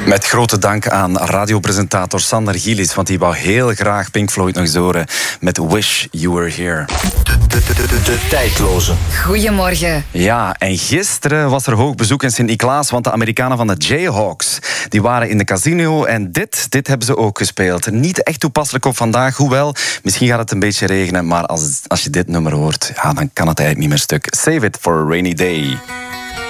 Met grote dank aan radiopresentator Sander Gielis, want die wou heel graag Pink Floyd nog eens horen met Wish You Were Here. De tijdloze. Goedemorgen. Ja, en gisteren was er hoog bezoek in Sint-Niklaas, want de Amerikanen van de Jayhawks die waren in de casino en dit hebben ze ook gespeeld. Niet echt toepasselijk op vandaag, hoewel, misschien gaat het een beetje regenen, maar als je dit nummer hoort, ja, dan kan het eigenlijk niet meer stuk. Save it for a rainy day.